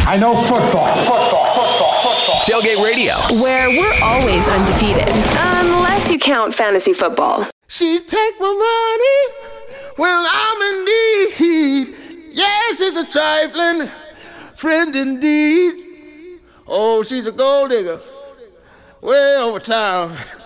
I know football. Tailgate Radio, where we're always undefeated, unless you count fantasy football. She take my money when I'm in need. Yes, she's a trifling friend indeed. Oh, she's a gold digger way over town.